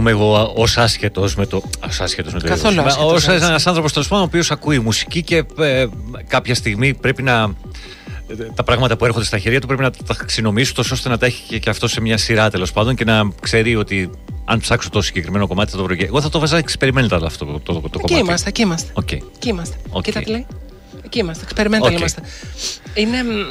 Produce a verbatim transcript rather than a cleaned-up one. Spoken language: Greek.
αισθάνομαι εγώ ως άσχετος με το. Ως άσχετος με το Καθόλου είδος. άσχετος, Ως έτσι. ένας άνθρωπος τέλος πάντων ο οποίος ακούει μουσική και ε, κάποια στιγμή πρέπει να. Τα πράγματα που έρχονται στα χέρια του πρέπει να τα ταξινομήσει τόσο ώστε να τα έχει και, και αυτό σε μια σειρά τέλος πάντων και να ξέρει ότι αν ψάξω το συγκεκριμένο κομμάτι θα το βρω. Και εγώ θα το βάζα experimental αυτό το, το, το Εκεί κομμάτι. είμαστε, εκεί είμαστε. Okay. Εκεί είμαστε. Okay. Κοίτα τι λέει. Εκεί είμαστε. Experimental Okay. είμαστε. Είναι,